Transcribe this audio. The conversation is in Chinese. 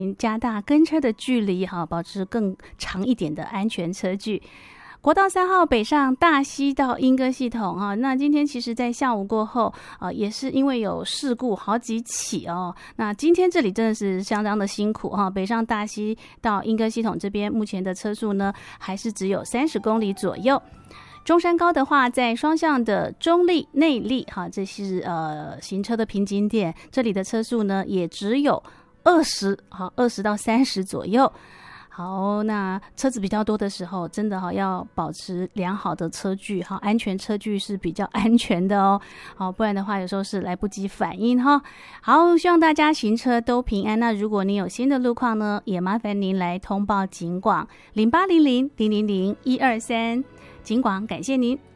加大跟车的距离哈，保持更长一点的安全车距。国道3号北上大溪到莺歌系统哈，那今天其实在下午过后也是因为有事故好几起哦，那今天这里真的是相当的辛苦哈，北上大溪到莺歌系统这边目前的车速呢还是只有30公里左右。中山高的话，在双向的中立、内立哈，这是行车的瓶颈点，这里的车速呢也只有20到30左右。好，那车子比较多的时候，真的要保持良好的车距，安全车距是比较安全的哦。好，不然的话有时候是来不及反应哈。好，希望大家行车都平安。那如果你有新的路况呢，也麻烦您来通报警广0800-000-123，警广感谢您。